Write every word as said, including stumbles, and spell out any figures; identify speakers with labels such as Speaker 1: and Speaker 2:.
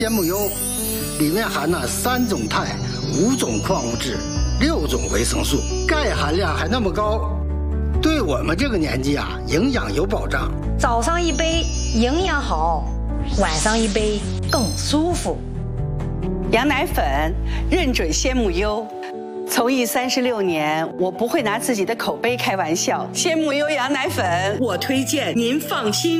Speaker 1: 鲜母优里面含了三种肽、五种矿物质、六种维生素，钙含量还那么高，对我们这个年纪啊，营养有保障。
Speaker 2: 早上一杯营养好，晚上一杯更舒服。
Speaker 3: 羊奶粉认准鲜母优，从艺三十六年，我不会拿自己的口碑开玩笑。鲜母优羊奶粉，我推荐，您放心。